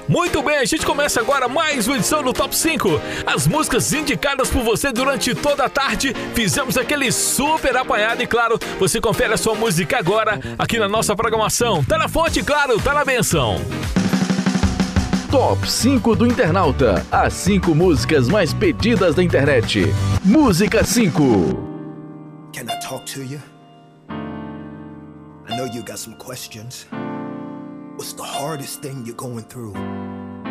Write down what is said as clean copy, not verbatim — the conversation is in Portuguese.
Muito bem, a gente começa agora mais uma edição do Top 5. As músicas indicadas por você durante toda a tarde. Fizemos aquele super apanhado e, claro, você confere a sua música agora aqui na nossa programação. Tá na fonte, claro, tá na benção. Top 5 do Internauta. As 5 músicas mais pedidas da internet. Música 5. Can I talk to you? I know you got some questions. What's the hardest thing you're going through?